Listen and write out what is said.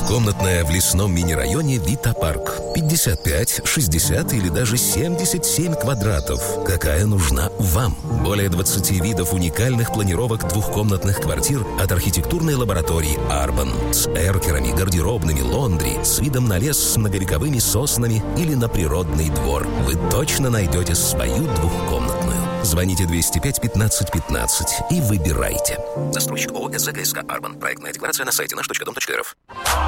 Двухкомнатная в лесном мини-районе Вита-парк. 55, 60 или даже 77 квадратов. Какая нужна вам? Более 20 видов уникальных планировок двухкомнатных квартир от архитектурной лаборатории Арбан. С эркерами, гардеробными, лондри, с видом на лес с многовековыми соснами или на природный двор. Вы точно найдете свою двухкомнатную. Звоните 205 15 15 и выбирайте. Застройщик ООО СЗКСК «Арбан». Проектная декларация на сайте наш.дом.рф.